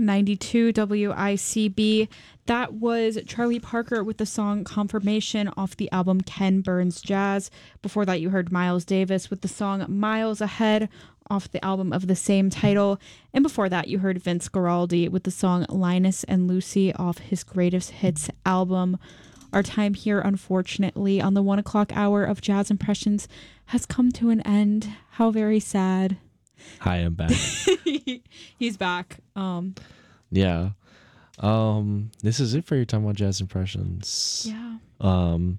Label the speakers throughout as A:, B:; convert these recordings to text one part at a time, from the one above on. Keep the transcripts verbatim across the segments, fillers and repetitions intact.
A: ninety-two W I C B. That was Charlie Parker with the song Confirmation off the album Ken Burns Jazz. Before that, you heard Miles Davis with the song Miles Ahead off the album of the same title. And before that, you heard Vince Guaraldi with the song Linus and Lucy off his Greatest Hits album. Our time here, unfortunately, on the one o'clock hour of Jazz Impressions has come to an end. How very sad.
B: Hi, I'm back.
A: He's back. Um,
B: yeah. Um, this is it for your time on Jazz Impressions.
A: Yeah.
B: Um,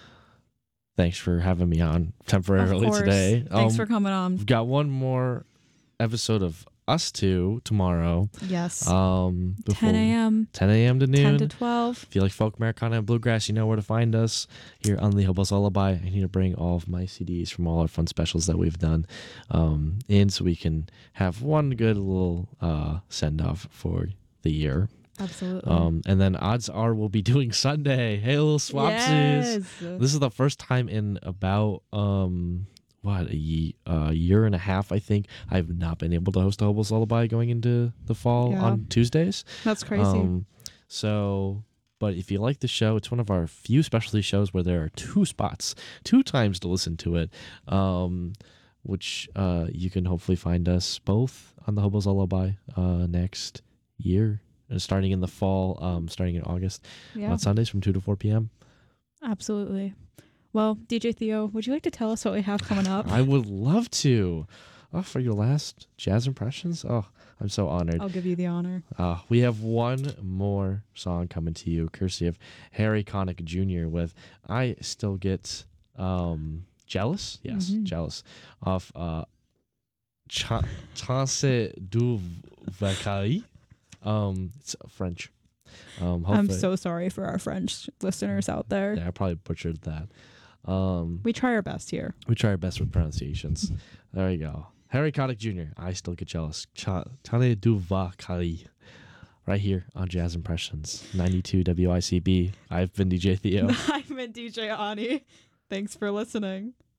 B: thanks for having me on temporarily today.
A: Thanks
B: um,
A: for coming on.
B: We've got one more episode of Us Two tomorrow.
A: Yes.
B: Um,
A: ten a.m.
B: ten a.m. to noon.
A: ten to twelve.
B: If you like folk, Americana, and bluegrass, you know where to find us here on the Hobo's Lullaby. I need to bring all of my C Ds from all our fun specials that we've done um, in so we can have one good little uh, send-off for the year.
A: Absolutely.
B: Um, and then odds are we'll be doing Sunday. Hey, little swapsies.
A: Yes.
B: This is the first time in about... Um, what, a ye- uh, year and a half, I think, I've not been able to host a Hobo's Lullaby going into the fall
A: Yeah.
B: on Tuesdays.
A: That's crazy.
B: Um, so, but if you like the show, it's one of our few specialty shows where there are two spots, two times to listen to it, um, which uh, you can hopefully find us both on the Hobo's Lullaby uh, next year, and starting in the fall, um, starting in August,
A: Yeah.
B: on Sundays from two to four p.m.
A: Absolutely. Well, D J Theo, would you like to tell us what we have coming up?
B: I would love to. Oh, for your last Jazz Impressions? Oh, I'm so honored.
A: I'll give you the honor.
B: Uh, we have one more song coming to you, courtesy of Harry Connick Junior with I Still Get um, Jealous? Yes,
A: Mhm.
B: Jealous. Off uh, Cha- Chance du Vacai. Um, it's French. Um,
A: I'm
B: hopefully-
A: so sorry for our French listeners out there.
B: Yeah, I probably butchered that. Um,
A: We try our best here.
B: we try our best with pronunciations. There you go. Harry Connick Junior I Still Get Jealous. Cha- Chane du Vacai. Right here on Jazz Impressions, ninety-two W I C B. I've been D J Theo.
A: I'm a D J Ani. Thanks for listening.